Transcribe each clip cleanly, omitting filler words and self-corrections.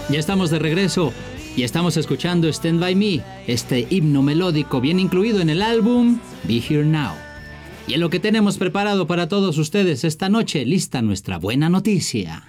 Ya estamos de regreso y estamos escuchando Stand By Me, este himno melódico bien incluido en el álbum Be Here Now. Y en lo que tenemos preparado para todos ustedes esta noche, lista nuestra buena noticia.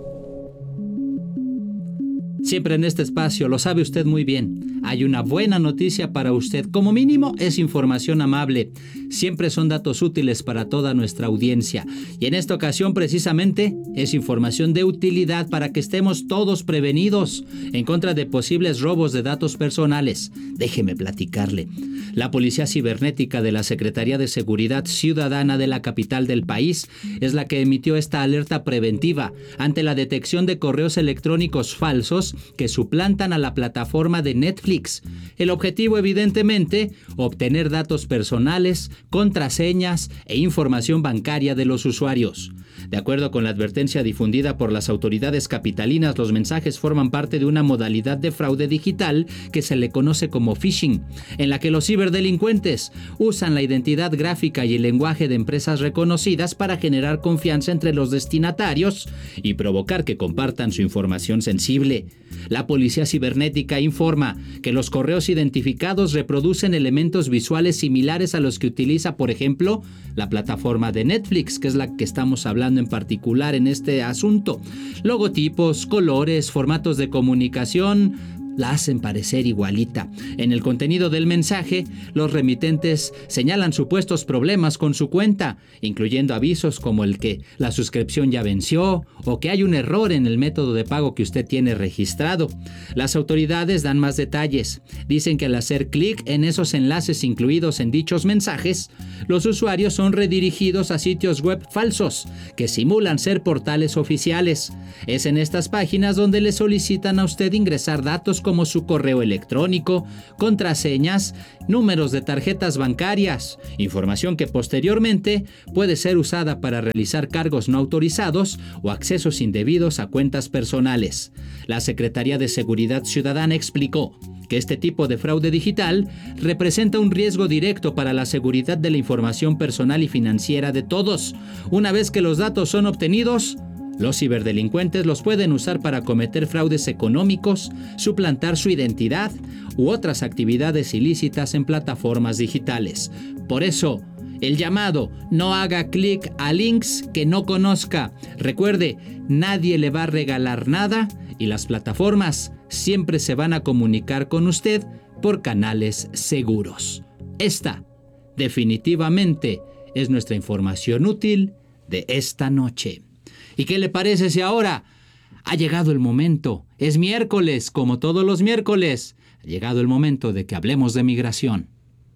Siempre en este espacio, lo sabe usted muy bien, hay una buena noticia para usted. Como mínimo es información amable. Siempre son datos útiles para toda nuestra audiencia. Y en esta ocasión precisamente es información de utilidad para que estemos todos prevenidos en contra de posibles robos de datos personales. Déjeme platicarle. La Policía Cibernética de la Secretaría de Seguridad Ciudadana de la capital del país es la que emitió esta alerta preventiva ante la detección de correos electrónicos falsos que suplantan a la plataforma de Netflix. El objetivo, evidentemente, obtener datos personales, contraseñas e información bancaria de los usuarios. De acuerdo con la advertencia difundida por las autoridades capitalinas, los mensajes forman parte de una modalidad de fraude digital que se le conoce como phishing, en la que los ciberdelincuentes usan la identidad gráfica y el lenguaje de empresas reconocidas para generar confianza entre los destinatarios y provocar que compartan su información sensible. La Policía Cibernética informa que los correos identificados reproducen elementos visuales similares a los que utiliza, por ejemplo, la plataforma de Netflix, que es la que estamos hablando en particular en este asunto. Logotipos, colores, formatos de comunicación la hacen parecer igualita. En el contenido del mensaje, los remitentes señalan supuestos problemas con su cuenta, incluyendo avisos como el que la suscripción ya venció o que hay un error en el método de pago que usted tiene registrado. Las autoridades dan más detalles. Dicen que al hacer clic en esos enlaces incluidos en dichos mensajes, los usuarios son redirigidos a sitios web falsos que simulan ser portales oficiales. Es en estas páginas donde le solicitan a usted ingresar datos como su correo electrónico, contraseñas, números de tarjetas bancarias, información que posteriormente puede ser usada para realizar cargos no autorizados o accesos indebidos a cuentas personales. La Secretaría de Seguridad Ciudadana explicó que este tipo de fraude digital representa un riesgo directo para la seguridad de la información personal y financiera de todos. Una vez que los datos son obtenidos, los ciberdelincuentes los pueden usar para cometer fraudes económicos, suplantar su identidad u otras actividades ilícitas en plataformas digitales. Por eso, el llamado: no haga clic a links que no conozca. Recuerde, nadie le va a regalar nada y las plataformas siempre se van a comunicar con usted por canales seguros. Esta, definitivamente, es nuestra información útil de esta noche. ¿Y qué le parece si ahora ha llegado el momento? Es miércoles, como todos los miércoles. Ha llegado el momento de que hablemos de migración.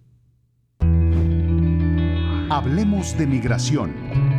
Hablemos de migración.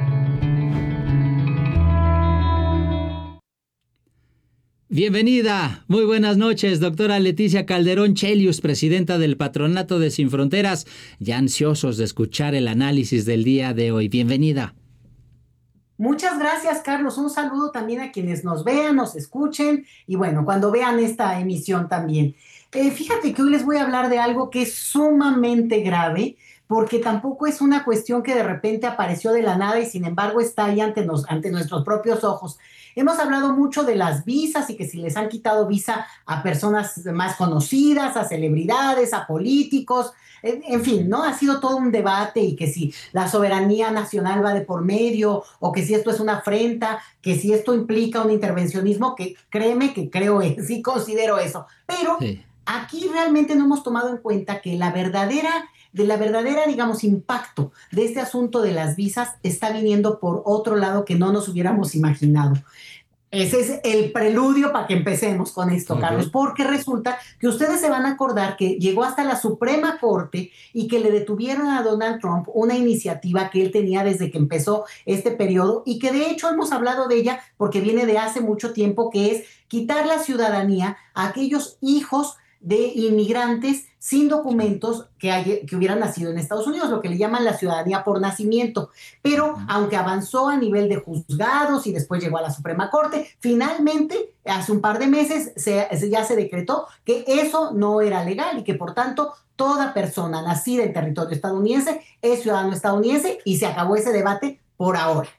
Bienvenida, muy buenas noches, doctora Leticia Calderón Chelius, presidenta del Patronato de Sin Fronteras, ya ansiosos de escuchar el análisis del día de hoy. Bienvenida. Muchas gracias, Carlos. Un saludo también a quienes nos vean, nos escuchen y bueno, cuando vean esta emisión también. Fíjate que hoy les voy a hablar de algo que es sumamente grave, porque tampoco es una cuestión que de repente apareció de la nada y sin embargo está ahí ante nuestros propios ojos. Hemos hablado mucho de las visas y que si les han quitado visa a personas más conocidas, a celebridades, a políticos, en fin, ¿no? Ha sido todo un debate y que si la soberanía nacional va de por medio o que si esto es una afrenta, que si esto implica un intervencionismo, que créeme que sí considero eso. Pero sí, aquí realmente no hemos tomado en cuenta que la verdadera, digamos, impacto de este asunto de las visas está viniendo por otro lado que no nos hubiéramos imaginado. Ese es el preludio para que empecemos con esto, Carlos, porque resulta que ustedes se van a acordar que llegó hasta la Suprema Corte y que le detuvieron a Donald Trump una iniciativa que él tenía desde que empezó este periodo y que de hecho hemos hablado de ella porque viene de hace mucho tiempo, que es quitar la ciudadanía a aquellos hijos de inmigrantes sin documentos que hubieran nacido en Estados Unidos, lo que le llaman la ciudadanía por nacimiento. Pero aunque avanzó a nivel de juzgados y después llegó a la Suprema Corte, finalmente, hace un par de meses, ya se decretó que eso no era legal y que por tanto toda persona nacida en territorio estadounidense es ciudadano estadounidense y se acabó ese debate por ahora.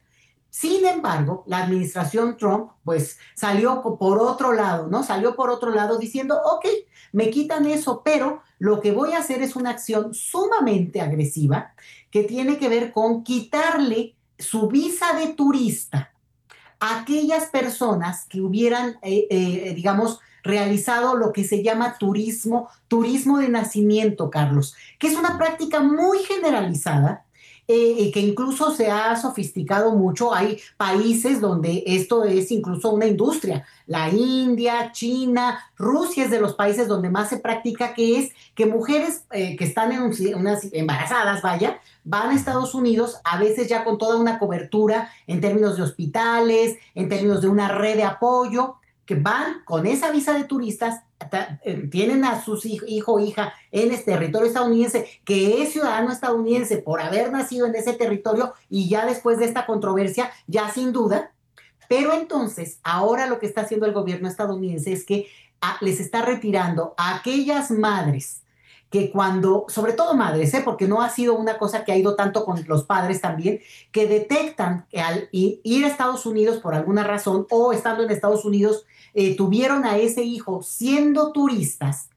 Sin embargo, la administración Trump, pues, salió por otro lado, ¿no? Salió por otro lado diciendo, ok, me quitan eso, pero lo que voy a hacer es una acción sumamente agresiva que tiene que ver con quitarle su visa de turista a aquellas personas que hubieran, digamos, realizado lo que se llama turismo de nacimiento, Carlos, que es una práctica muy generalizada, que incluso se ha sofisticado mucho. Hay países donde esto es incluso una industria. La India, China, Rusia es de los países donde más se practica, que es que mujeres que están unas embarazadas, vaya, van a Estados Unidos, a veces ya con toda una cobertura en términos de hospitales, en términos de una red de apoyo, que van con esa visa de turistas, tienen a sus hijo o hija en este territorio estadounidense, que es ciudadano estadounidense por haber nacido en ese territorio, y ya después de esta controversia, ya sin duda, pero entonces ahora lo que está haciendo el gobierno estadounidense es que les está retirando a aquellas madres que cuando, sobre todo madres, porque no ha sido una cosa que ha ido tanto con los padres también, que detectan que al ir a Estados Unidos por alguna razón o estando en Estados Unidos tuvieron a ese hijo siendo turistas,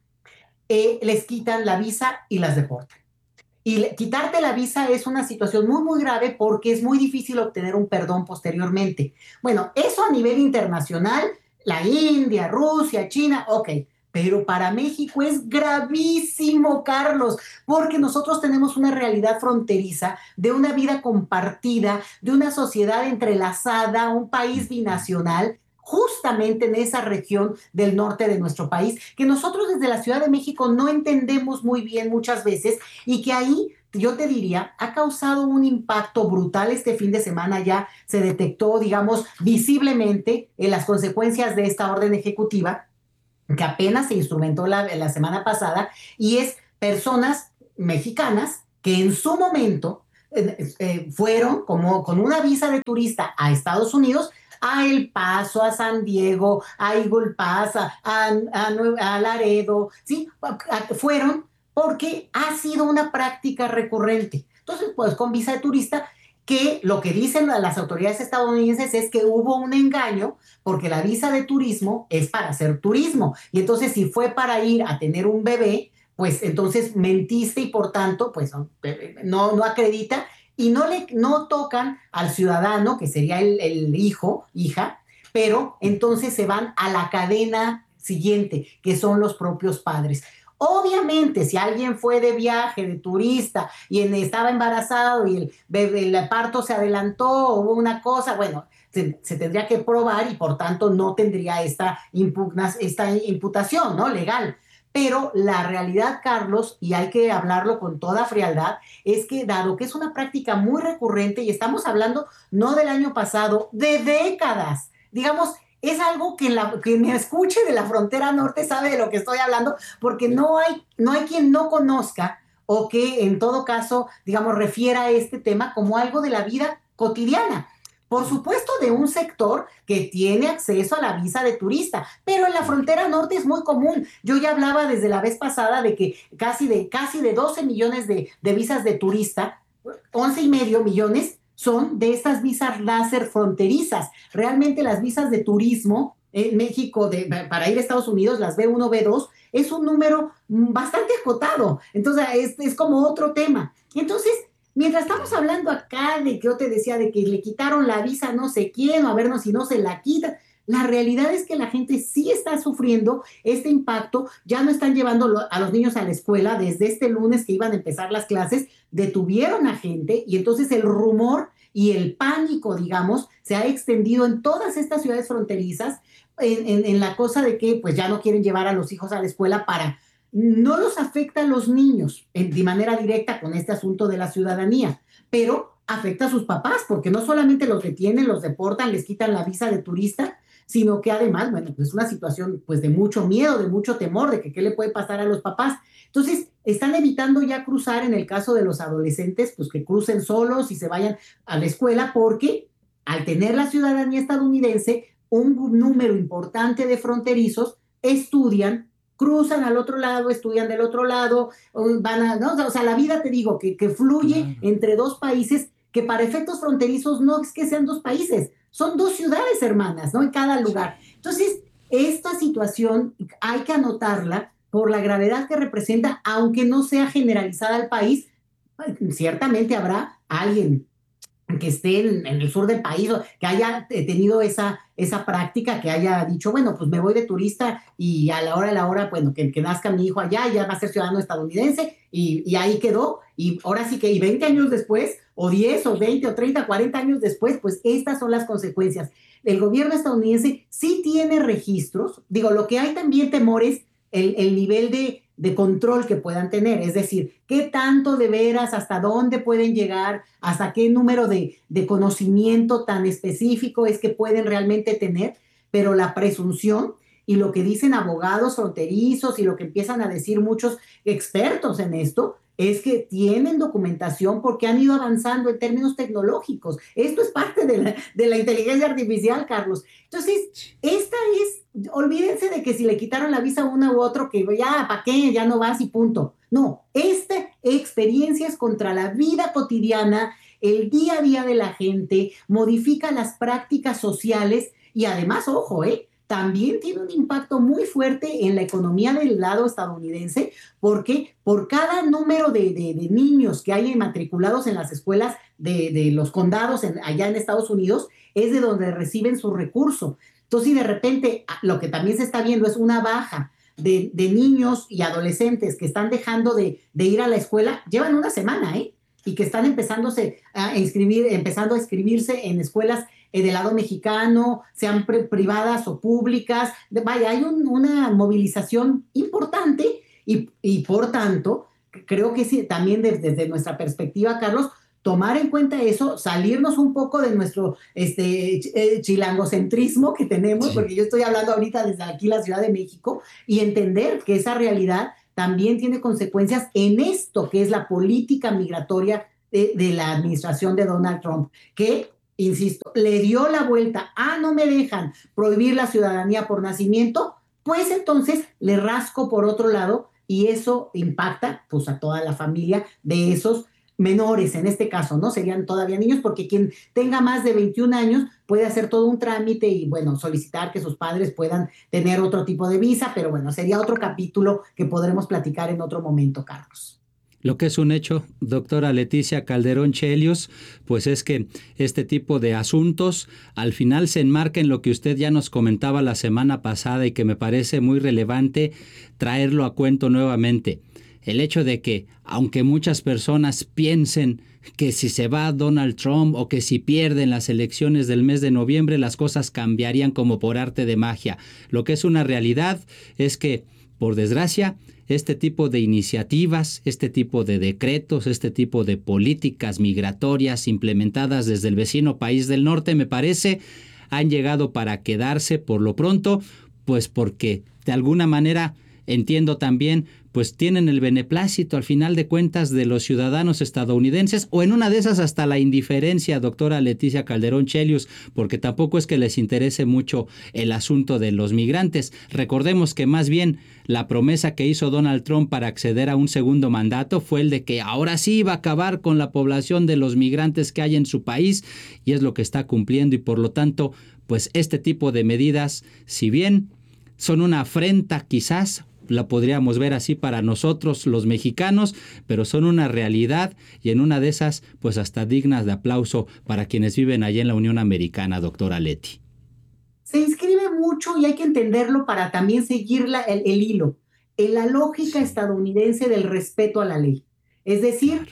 les quitan la visa y las deportan. Y quitarte la visa es una situación muy, muy grave porque es muy difícil obtener un perdón posteriormente. Bueno, eso a nivel internacional, la India, Rusia, China, ok. Pero para México es gravísimo, Carlos, porque nosotros tenemos una realidad fronteriza de una vida compartida, de una sociedad entrelazada, un país binacional, justamente en esa región del norte de nuestro país, que nosotros desde la Ciudad de México no entendemos muy bien muchas veces, y que ahí yo te diría, ha causado un impacto brutal. Este fin de semana ya se detectó, digamos, visiblemente en las consecuencias de esta orden ejecutiva que apenas se instrumentó la semana pasada, y es personas mexicanas que en su momento fueron como con una visa de turista a Estados Unidos, a El Paso, a San Diego, a Eagle Pass, a Laredo, ¿sí? Fueron porque ha sido una práctica recurrente. Entonces, pues con visa de turista, que lo que dicen las autoridades estadounidenses es que hubo un engaño, porque la visa de turismo es para hacer turismo. Y entonces, si fue para ir a tener un bebé, pues entonces mentiste, y por tanto, pues no acredita, y no tocan al ciudadano, que sería el hijo, hija, pero entonces se van a la cadena siguiente, que son los propios padres. Obviamente, si alguien fue de viaje, de turista, y estaba embarazado y el parto se adelantó, hubo una cosa, bueno, se tendría que probar, y por tanto no tendría esta imputación, ¿no? Legal. Pero la realidad, Carlos, y hay que hablarlo con toda frialdad, es que dado que es una práctica muy recurrente, y estamos hablando no del año pasado, de décadas, digamos, es algo que que me escuche de la frontera norte sabe de lo que estoy hablando, porque no hay quien no conozca, o que en todo caso, digamos, refiera a este tema como algo de la vida cotidiana. Por supuesto, de un sector que tiene acceso a la visa de turista, pero en la frontera norte es muy común. Yo ya hablaba desde la vez pasada de que casi de 12 millones de visas de turista, 11,5 millones son de estas visas láser fronterizas. Realmente las visas de turismo en México para ir a Estados Unidos, las B1, B2, es un número bastante acotado. Entonces, es como otro tema. Entonces, mientras estamos hablando acá de que yo te decía de que le quitaron la visa a no sé quién, o a vernos si no se la quita, la realidad es que la gente sí está sufriendo este impacto. Ya no están llevando a los niños a la escuela. Desde este lunes que iban a empezar las clases, detuvieron a gente, y entonces el rumor y el pánico, digamos, se ha extendido en todas estas ciudades fronterizas, en la cosa de que pues ya no quieren llevar a los hijos a la escuela. No los afecta a los niños de manera directa con este asunto de la ciudadanía, pero afecta a sus papás, porque no solamente los detienen, los deportan, les quitan la visa de turista, sino que además, bueno, pues es una situación pues de mucho miedo, de mucho temor, de que qué le puede pasar a los papás. Entonces, están evitando ya cruzar, en el caso de los adolescentes, pues que crucen solos y se vayan a la escuela, porque al tener la ciudadanía estadounidense, un número importante de fronterizos estudian, cruzan al otro lado, estudian del otro lado, ¿no? O sea, la vida, te digo, que fluye Claro. entre dos países que para efectos fronterizos no es que sean dos países, son dos ciudades hermanas, ¿no? En cada lugar. Entonces, esta situación hay que anotarla por la gravedad que representa, aunque no sea generalizada al país. Ciertamente habrá alguien que esté en el sur del país, o que haya tenido esa práctica, que haya dicho, bueno, pues me voy de turista y a la hora, bueno, que nazca mi hijo allá, ya va a ser ciudadano estadounidense y ahí quedó. Y ahora sí que, y 20 años después, o 10, o 20, o 30, 40 años después, pues estas son las consecuencias. El gobierno estadounidense sí tiene registros, digo, lo que hay también temor es el nivel de control que puedan tener, es decir, qué tanto de veras, hasta dónde pueden llegar, hasta qué número de conocimiento tan específico es que pueden realmente tener, pero la presunción y lo que dicen abogados fronterizos y lo que empiezan a decir muchos expertos en esto, es que tienen documentación porque han ido avanzando en términos tecnológicos. Esto es parte de la inteligencia artificial, Carlos. Entonces, esta es, olvídense de que si le quitaron la visa a uno u otro, que ya, ¿para qué? Ya no vas y punto. No, esta experiencia es contra la vida cotidiana, el día a día de la gente, modifica las prácticas sociales y además, ojo, también tiene un impacto muy fuerte en la economía del lado estadounidense, porque por cada número de niños que hay matriculados en las escuelas de los condados allá en Estados Unidos, es de donde reciben su recurso. Entonces, si de repente lo que también se está viendo es una baja de niños y adolescentes que están dejando de ir a la escuela, llevan una semana, y que están empezando a inscribirse en escuelas del lado mexicano, sean privadas o públicas. Vaya, hay una movilización importante y por tanto, creo que sí, también desde nuestra perspectiva, Carlos, tomar en cuenta eso, salirnos un poco de nuestro chilangocentrismo que tenemos, sí, porque yo estoy hablando ahorita desde aquí, la Ciudad de México, y entender que esa realidad también tiene consecuencias en esto que es la política migratoria de la administración de Donald Trump, que, insisto, le dio la vuelta, no me dejan prohibir la ciudadanía por nacimiento, pues entonces le rasco por otro lado y eso impacta pues a toda la familia de esos menores, en este caso, ¿no? Serían todavía niños, porque quien tenga más de 21 años puede hacer todo un trámite y, bueno, solicitar que sus padres puedan tener otro tipo de visa, pero bueno, sería otro capítulo que podremos platicar en otro momento, Carlos. Lo que es un hecho, doctora Leticia Calderón Chelios, pues es que este tipo de asuntos al final se enmarca en lo que usted ya nos comentaba la semana pasada y que me parece muy relevante traerlo a cuento nuevamente. El hecho de que, aunque muchas personas piensen que si se va Donald Trump o que si pierden las elecciones del mes de noviembre, las cosas cambiarían como por arte de magia. Lo que es una realidad es que, por desgracia, este tipo de iniciativas, este tipo de decretos, este tipo de políticas migratorias implementadas desde el vecino país del norte, me parece, han llegado para quedarse por lo pronto, pues porque de alguna manera entiendo también, pues tienen el beneplácito al final de cuentas de los ciudadanos estadounidenses, o en una de esas hasta la indiferencia, doctora Leticia Calderón Chelios, porque tampoco es que les interese mucho el asunto de los migrantes. Recordemos que más bien la promesa que hizo Donald Trump para acceder a un segundo mandato fue el de que ahora sí iba a acabar con la población de los migrantes que hay en su país, y es lo que está cumpliendo, y por lo tanto, pues este tipo de medidas, si bien son una afrenta quizás, la podríamos ver así para nosotros los mexicanos, pero son una realidad y en una de esas pues hasta dignas de aplauso para quienes viven allá en la Unión Americana, doctora Leti. Se inscribe mucho y hay que entenderlo para también seguir el hilo, en la lógica estadounidense del respeto a la ley. Es decir,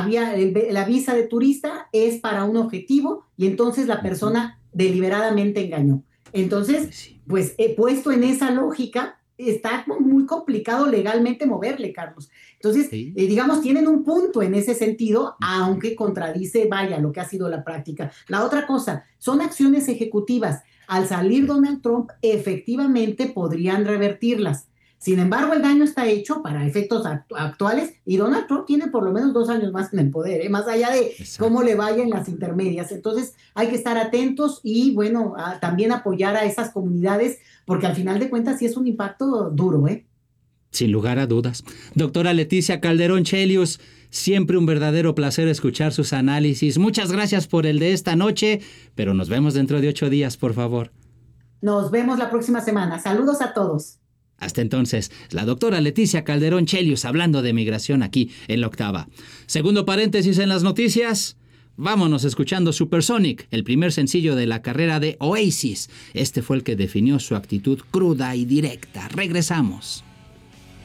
la visa de turista es para un objetivo y entonces la persona deliberadamente engañó. Entonces, pues puesto en esa lógica, está muy complicado legalmente moverle, Carlos. Entonces, digamos, tienen un punto en ese sentido, aunque contradice, vaya, lo que ha sido la práctica. La otra cosa, son acciones ejecutivas. Al salir Donald Trump, efectivamente podrían revertirlas. Sin embargo, el daño está hecho para efectos actuales y Donald Trump tiene por lo menos 2 años más en el poder, más allá de cómo le vaya en las intermedias. Entonces, hay que estar atentos y, bueno, también apoyar a esas comunidades, porque al final de cuentas sí es un impacto duro, Sin lugar a dudas. Doctora Leticia Calderón Chelius, siempre un verdadero placer escuchar sus análisis. Muchas gracias por el de esta noche, pero nos vemos dentro de 8 días, por favor. Nos vemos la próxima semana. Saludos a todos. Hasta entonces, la doctora Leticia Calderón Chelius hablando de migración aquí en La Octava. Segundo paréntesis en las noticias. Vámonos escuchando Supersonic, el primer sencillo de la carrera de Oasis. Este fue el que definió su actitud cruda y directa. Regresamos.